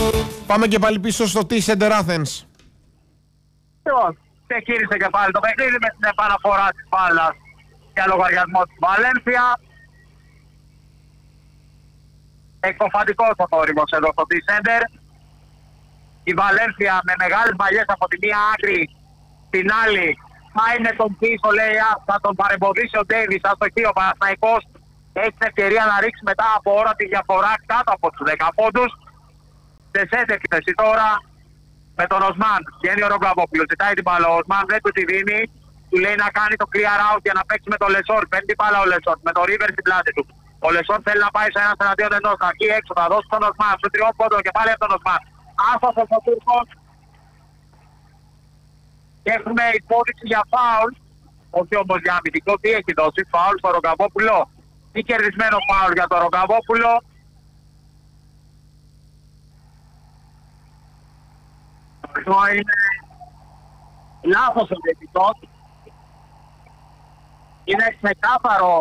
Πάμε και πάλι πίσω στο T-Center Athens. Ξεκίνησε και πάλι το παιχνίδι με την επαναφορά της μπάλας για λογαριασμό της Βαλένθια. Εκκοφαντικός ο θόρυβος εδώ στο T-Center. Η Βαλένθια με μεγάλες μαλλιές από τη μία άκρη στην άλλη πάει με τον πίσω, λέει θα τον παρεμποδίσει ο Ντέιβις, αστοχή ο Παναθηναϊκός. Έχει την ευκαιρία να ρίξει μετά από ώρα τη διαφορά κάτω από τους 10 πόντους. Σε σέντ επίθεση τώρα με τον Οσμάν. Βγαίνει ο Ρογκαβόπουλος, ζητάει την μπάλα. Ο Οσμάν δεν του τη δίνει. Του λέει να κάνει το clear out για να παίξει με τον Λεσόρ. Παίρνει την μπάλα ο Λεσόρ με τον Ρίβερ στην πλάτη του. Ο Λεσόρ θέλει να πάει σε ένας εναντίον ενός. Θα βγει έξω, θα δώσει τον Οσμάν. Στους 3 πόντων και πάλι από τον Οσμάν. Άστοχος ο Τούρκος. Και έχουμε υπόδειξη για φάουλ. Όχι όμως για αμυντικό. Τι έχει δώσει, φάουλ στο Ρογκαβόπουλο. Τι κερδισμένο φάουλ για τον Ρογκαβόπουλο. Αυτό είναι λάθος ο διαιτητής. Είναι ξεκάθαρο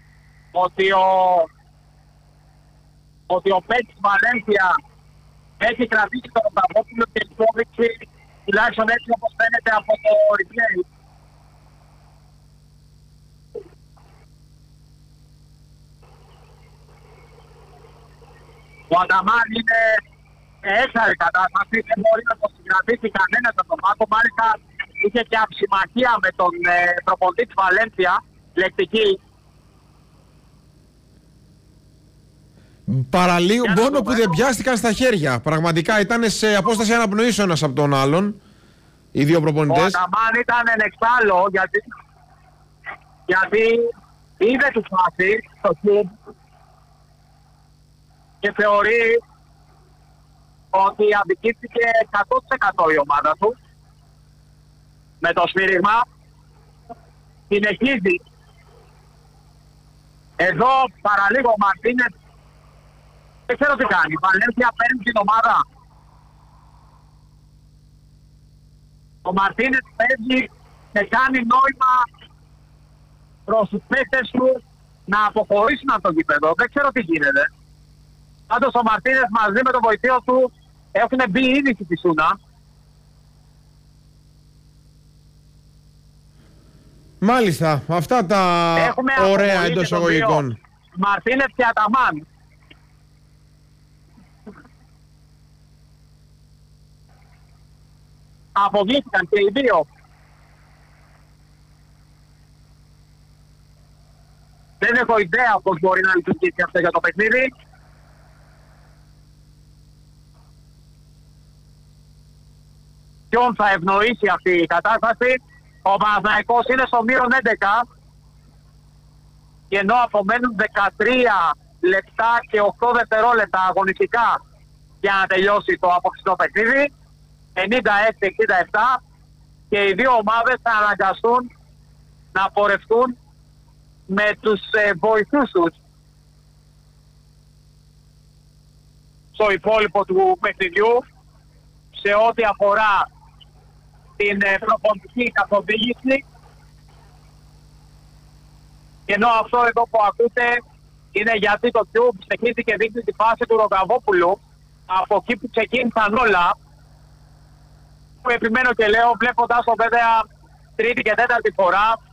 ότι ο παίκτης Βαλένθια έχει κρατήσει τον Ρογκαβόπουλο και υπόδειξη, τουλάχιστον έτσι όπως φαίνεται από το replay. Ο Ανταμάν είναι έξαρη κατάσταση, δεν μπορεί να το συγκρατήσει κανένα το μάτο. Μάλιστα είχε και αψημαχία με τον προπονητή της Βαλένθια, λεκτική. Παραλίγο, μόνο που δεν πιάστηκαν στα χέρια. Πραγματικά ήταν σε απόσταση αναπνοής ο ένας από τον άλλον, οι δύο προπονητές. Ο Ανταμάν ήταν ενεξάλλο γιατί είδε του φάση στο σουτ και θεωρεί ότι αδικήθηκε 100% η ομάδα του με το σφύριγμα. Συνεχίζει. Εδώ παραλίγο ο Μαρτίνες δεν ξέρω τι κάνει. Η Βαλένθια παίρνει την ομάδα. Ο Μαρτίνες παίζει και κάνει νόημα προς τους παίκτες του να αποχωρήσουν από το γήπεδο. Δεν ξέρω τι γίνεται. Πάντως ο Μαρτίνες μαζί με τον βοηθείο του έχουν μπει ήδη στη φυσούνα. Μάλιστα, αυτά τα έχουμε ωραία εντός εισαγωγικών. Μαρτίνες και Αταμάν. Αποβλήθηκαν και οι δύο. Δεν έχω ιδέα πώς μπορεί να λειτουργήσει αυτό για το παιχνίδι. Ποιον θα ευνοήσει αυτή η κατάσταση. Ο Παναθηναϊκός είναι στο μείον 11 και ενώ απομένουν 13 λεπτά και 8 δευτερόλεπτα αγωνιστικά για να τελειώσει το απόψινό παιχνίδι, 56-67, και οι δύο ομάδες θα αναγκαστούν να πορευτούν με τους βοηθούς τους στο υπόλοιπο του παιχνιδιού σε ό,τι αφορά την προπονητική καθοδήγηση. Ενώ αυτό εδώ που ακούτε είναι γιατί το Tube ξεκίνησε και δείχνει τη φάση του Ρογκαβόπουλου από εκεί που ξεκίνησαν όλα, που επιμένω και λέω, βλέποντας το βέβαια τρίτη και τέταρτη φορά,